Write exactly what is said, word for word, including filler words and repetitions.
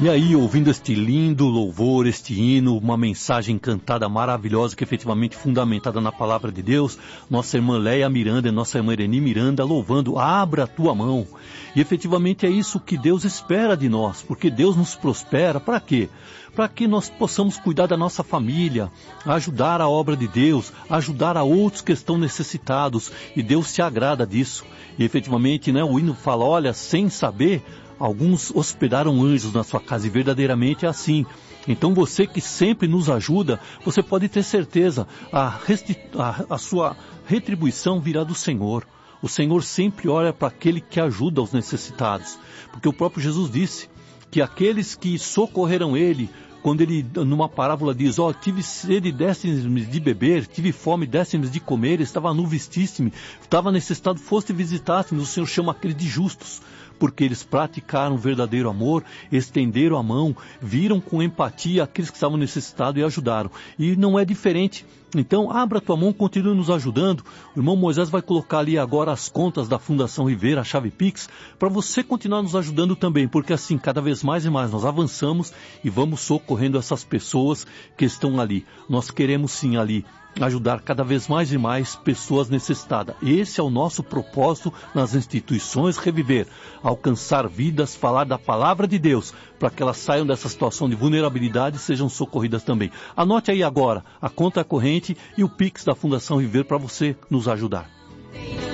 E aí, ouvindo este lindo louvor, este hino, uma mensagem cantada maravilhosa que efetivamente fundamentada na palavra de Deus, nossa irmã Leia Miranda e nossa irmã Irene Miranda louvando, abra a tua mão. E efetivamente é isso que Deus espera de nós, porque Deus nos prospera, para quê? Para que nós possamos cuidar da nossa família, ajudar a obra de Deus, ajudar a outros que estão necessitados, e Deus se agrada disso. E efetivamente, né, o hino fala, olha, sem saber, alguns hospedaram anjos na sua casa, e verdadeiramente é assim. Então você que sempre nos ajuda, você pode ter certeza, a, a, a sua retribuição virá do Senhor. O Senhor sempre olha para aquele que ajuda os necessitados, porque o próprio Jesus disse que aqueles que socorreram Ele, quando Ele numa parábola diz, ó, oh, tive sede, deste-me de beber, tive fome, deste-me de comer, estava nu, vestiste-me, estava necessitado, foste visitaste-me, o Senhor chama aqueles de justos, porque eles praticaram verdadeiro amor, estenderam a mão, viram com empatia aqueles que estavam necessitados e ajudaram. E não é diferente. Então, abra a tua mão, continue nos ajudando. O irmão Moisés vai colocar ali agora as contas da Fundação Rivera, a chave Pix, para você continuar nos ajudando também, porque assim, cada vez mais e mais nós avançamos e vamos socorrendo essas pessoas que estão ali. Nós queremos sim ali ajudar cada vez mais e mais pessoas necessitadas. Esse é o nosso propósito nas instituições Reviver, alcançar vidas, falar da palavra de Deus, para que elas saiam dessa situação de vulnerabilidade e sejam socorridas também. Anote aí agora a conta corrente e o Pix da Fundação Viver para você nos ajudar.